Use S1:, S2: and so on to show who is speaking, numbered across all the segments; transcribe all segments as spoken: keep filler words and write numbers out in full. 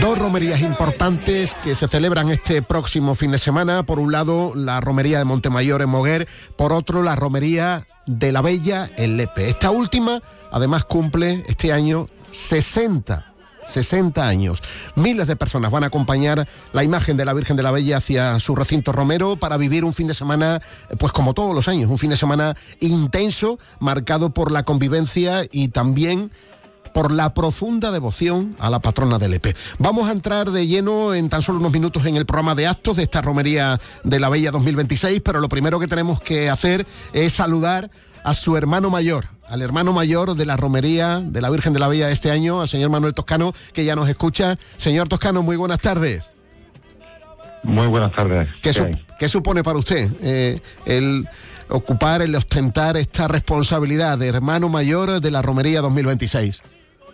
S1: Dos romerías importantes que se celebran este próximo fin de semana. Por un lado, la romería de Montemayor en Moguer, por otro, la romería de la Bella en Lepe. Esta última, además, cumple este año sesenta años. Miles de personas van a acompañar la imagen de la Virgen de la Bella hacia su recinto romero para vivir un fin de semana, pues como todos los años, un fin de semana intenso, marcado por la convivencia y también por la profunda devoción a la patrona de Lepe. Vamos a entrar de lleno en tan solo unos minutos en el programa de actos de esta romería de la Bella dos mil veintiséis, pero lo primero que tenemos que hacer es saludar a su hermano mayor, al hermano mayor de la romería de la Virgen de la Bella de este año, al señor Manuel Toscano, que ya nos escucha. Señor Toscano, muy buenas tardes.
S2: Muy buenas tardes.
S1: ¿Qué,
S2: ¿Qué,
S1: su- ¿qué supone para usted eh, el ocupar, el ostentar esta responsabilidad de hermano mayor de la romería dos mil veintiséis?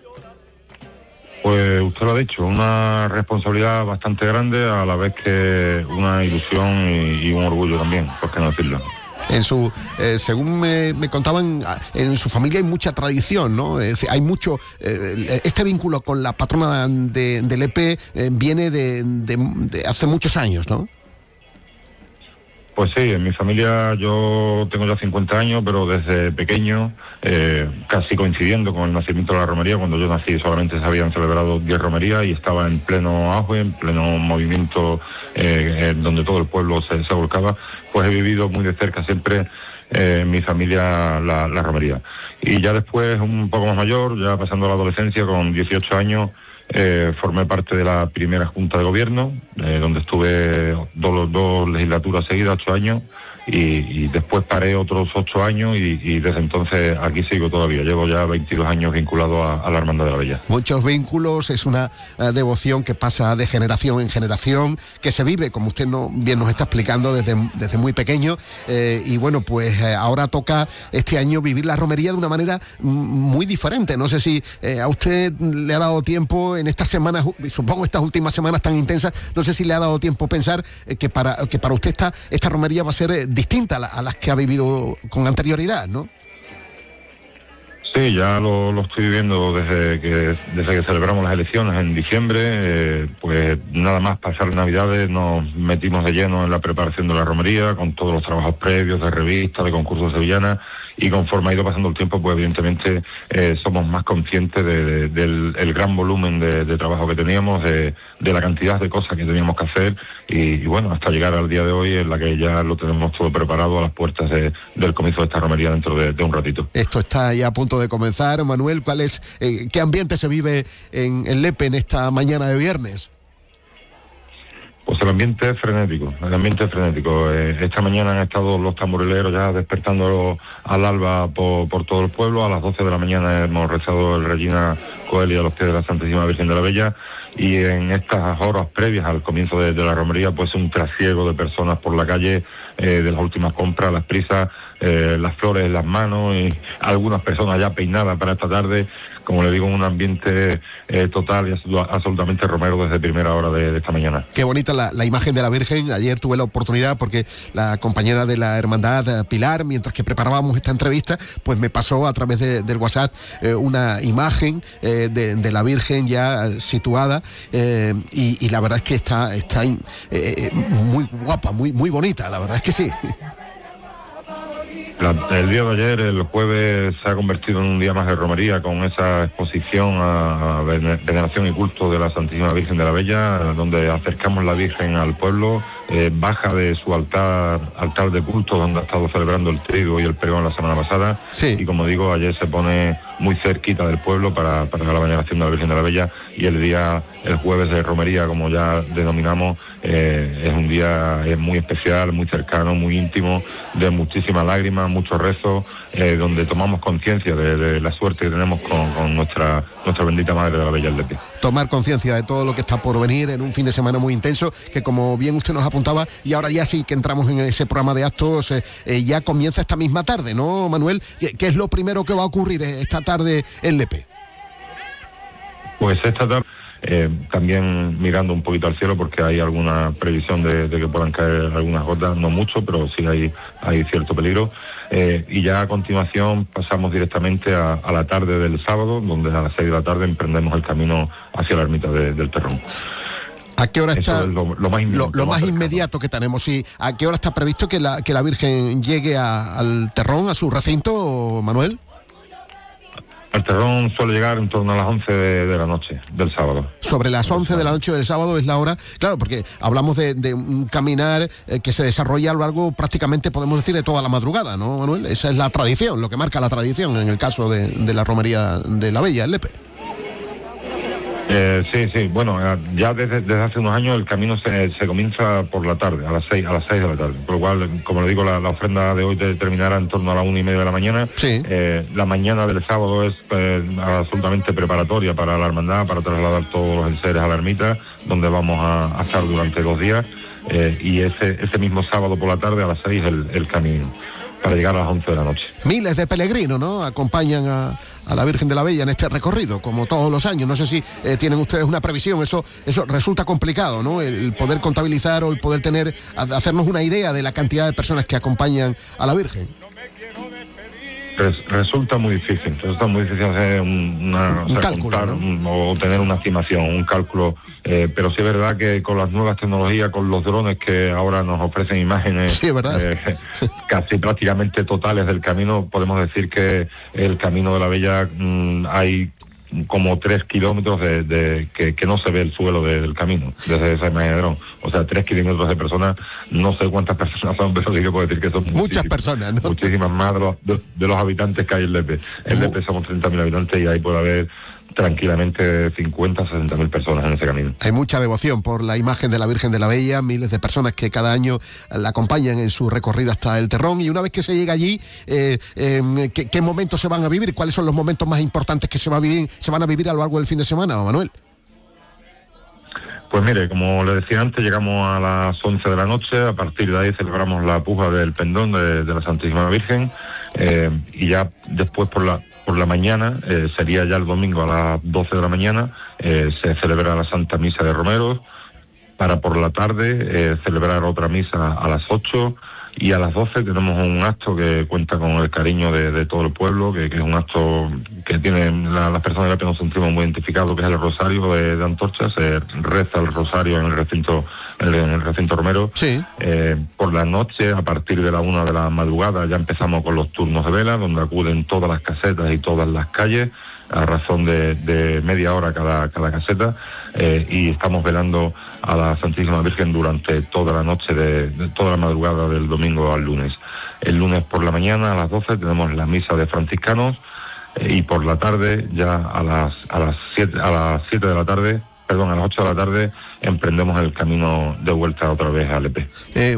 S2: Pues usted lo ha dicho, una responsabilidad bastante grande, a la vez que una ilusión y, y un orgullo también, por qué no decirlo.
S1: En su, eh, según me, me contaban, en su familia hay mucha tradición, ¿no? Es decir, hay mucho, eh, este vínculo con la patrona de, de Lepe eh, viene de, de, de hace muchos años, ¿no?
S2: Pues sí, en mi familia yo tengo ya cincuenta años, pero desde pequeño, eh, casi coincidiendo con el nacimiento de la romería, cuando yo nací solamente se habían celebrado diez romerías y estaba en pleno auge, en pleno movimiento, eh, en donde todo el pueblo se, se volcaba, pues he vivido muy de cerca siempre eh, en mi familia la, la romería. Y ya después, un poco más mayor, ya pasando a la adolescencia, con dieciocho años, Eh, formé parte de la primera Junta de Gobierno, eh, donde estuve dos, dos legislaturas seguidas, ocho años, y, y después paré otros ocho años y, y desde entonces aquí sigo todavía. Llevo ya veintidós años vinculado a, a la Hermandad de la Bella.
S1: Muchos vínculos, es una eh, devoción que pasa de generación en generación, que se vive, como usted no, bien nos está explicando, desde, desde muy pequeño, eh, y bueno, pues eh, ahora toca este año vivir la romería de una manera mm, muy diferente. No sé si eh, a usted le ha dado tiempo en estas semanas, supongo estas últimas semanas tan intensas, no sé si le ha dado tiempo pensar eh, que para que para usted esta, esta romería va a ser eh, distinta a, la, a las que ha vivido con anterioridad, ¿no?
S2: Sí, ya lo, lo estoy viviendo desde que desde que celebramos las elecciones en diciembre. Eh, pues nada más pasar Navidades nos metimos de lleno en la preparación de la romería, con todos los trabajos previos de revistas, de concursos sevillanas, y conforme ha ido pasando el tiempo, pues evidentemente eh, somos más conscientes de, de, del el gran volumen de, de trabajo que teníamos, de, de la cantidad de cosas que teníamos que hacer, y, y bueno, hasta llegar al día de hoy en la que ya lo tenemos todo preparado a las puertas de, del comienzo de esta romería dentro de, de un ratito.
S1: Esto está ya a punto de comenzar. Manuel, ¿cuál es, eh, qué ambiente se vive en, en Lepe en esta mañana de viernes?
S2: Pues el ambiente es frenético, el ambiente es frenético. Eh, esta mañana han estado los tamborileros ya despertando al alba por, por todo el pueblo. A las doce de la mañana hemos rezado el Regina Coeli a los pies de la Santísima Virgen de la Bella, y en estas horas previas al comienzo de, de la romería, pues un trasiego de personas por la calle, eh, de las últimas compras, las prisas, eh, las flores en las manos, y algunas personas ya peinadas para esta tarde. Como le digo, un ambiente eh, total y absolutamente romero desde primera hora de, de esta mañana.
S1: Qué bonita la, la imagen de la Virgen. Ayer tuve la oportunidad, porque la compañera de la hermandad, Pilar, mientras que preparábamos esta entrevista, pues me pasó a través de, del WhatsApp eh, una imagen eh, de, de la Virgen ya situada, eh, y, y la verdad es que está, está eh, muy guapa, muy, muy bonita, la verdad es que sí.
S2: La, el día de ayer, el jueves, se ha convertido en un día más de romería, con esa exposición a, a veneración y culto de la Santísima Virgen de la Bella, donde acercamos la Virgen al pueblo, eh, baja de su altar altar de culto, donde ha estado celebrando el trigo y el pregón la semana pasada,
S1: sí.
S2: Y como digo, ayer se pone muy cerquita del pueblo para, para la veneración de la Virgen de la Bella, y el día, el jueves de romería, como ya denominamos, eh, es un día es muy especial, muy cercano, muy íntimo, de muchísimas lágrimas, mucho rezo, eh, donde tomamos conciencia de, de la suerte que tenemos con, con nuestra nuestra bendita Madre de la Bella Lepe.
S1: Tomar conciencia de todo lo que está por venir en un fin de semana muy intenso, que como bien usted nos apuntaba, y ahora ya sí que entramos en ese programa de actos, eh, eh, ya comienza esta misma tarde, ¿no, Manuel? ¿Qué, qué es lo primero que va a ocurrir esta tarde en Lepe?
S2: Pues esta tarde, eh, también mirando un poquito al cielo, porque hay alguna previsión de, de que puedan caer algunas gotas, no mucho, pero sí hay, hay cierto peligro. eh, y ya a continuación pasamos directamente a, a la tarde del sábado, donde a las seis de la tarde emprendemos el camino hacia la ermita de, del Terrón.
S1: ¿A qué hora está
S2: es lo, lo más,
S1: lo, lo más
S2: más
S1: inmediato que tenemos? Sí. ¿A qué hora está previsto que la que la Virgen llegue a, al Terrón, a su recinto, Manuel?
S2: El Terrón suele llegar en torno a las once de, de la noche del sábado.
S1: Sobre las once de la noche del sábado es la hora, claro, porque hablamos de, de un caminar eh, que se desarrolla a lo largo prácticamente, podemos decir, de toda la madrugada, ¿no, Manuel? Esa es la tradición, lo que marca la tradición en el caso de, de la romería de la Bella, el Lepe.
S2: Eh, sí, sí, bueno, ya desde, desde hace unos años el camino se, se comienza por la tarde, a las seis, a las seis de la tarde, por lo cual, como le digo, la, la ofrenda de hoy terminará en torno a la una y media de la mañana.
S1: Sí.
S2: Eh, la mañana del sábado es eh, absolutamente preparatoria para la hermandad, para trasladar todos los enseres a la ermita, donde vamos a, a estar durante dos días, eh, y ese, ese mismo sábado por la tarde a las seis el, el camino, para llegar a las once de la noche.
S1: Miles de peregrinos, ¿no?, acompañan a, a la Virgen de la Bella en este recorrido, como todos los años. No sé si eh, tienen ustedes una previsión, eso eso resulta complicado, ¿no?, el poder contabilizar o el poder tener, hacernos una idea de la cantidad de personas que acompañan a la Virgen.
S2: Res, resulta muy difícil, resulta muy difícil hacer un, una,
S1: un
S2: o sea,
S1: cálculo,
S2: contar,
S1: ¿no?
S2: un, o tener una estimación, un cálculo, eh, pero sí es verdad que con las nuevas tecnologías, con los drones que ahora nos ofrecen imágenes,
S1: sí,
S2: eh, casi prácticamente totales del camino, podemos decir que el camino de la Bella mmm, hay como tres kilómetros de, de que, que no se ve el suelo de, del camino desde esa imagen de dron, o sea, tres kilómetros de personas, no sé cuántas personas son, pero sí que puedo decir que son
S1: muchas personas, ¿no?
S2: Muchísimas más de los, de, de los habitantes que hay en Lepe. En Lepe somos treinta mil habitantes y ahí puede haber tranquilamente cincuenta, sesenta mil personas en ese camino.
S1: Hay mucha devoción por la imagen de la Virgen de la Bella, miles de personas que cada año la acompañan en su recorrido hasta el Terrón, y una vez que se llega allí, eh, eh, ¿qué, ¿qué momentos se van a vivir? ¿Cuáles son los momentos más importantes que se, va a vivir, se van a vivir a lo largo del fin de semana, Manuel?
S2: Pues mire, como le decía antes, llegamos a las once de la noche, a partir de ahí celebramos la puja del pendón de, de la Santísima Virgen, eh, y ya después por la por la mañana, eh, sería ya el domingo a las doce de la mañana, eh, se celebra la Santa Misa de Romeros, para por la tarde eh, celebrar otra misa a las ocho, y a las doce tenemos un acto que cuenta con el cariño de, de todo el pueblo, que, que es un acto que tienen la, las personas que nos sentimos muy identificados, que es el rosario de, de antorchas. Se reza el rosario en el recinto en el recinto romero.
S1: Sí.
S2: Eh, por la noche, a partir de la una de la madrugada, ya empezamos con los turnos de vela, donde acuden todas las casetas y todas las calles, a razón de, de media hora cada, cada caseta, eh, y estamos velando a la Santísima Virgen durante toda la noche, de, de toda la madrugada del domingo al lunes. El lunes por la mañana a las doce tenemos la misa de franciscanos, eh, y por la tarde, ya a las a las siete a las siete de la tarde, perdón, a las ocho de la tarde, emprendemos el camino de vuelta otra vez a Lepe.
S1: Eh,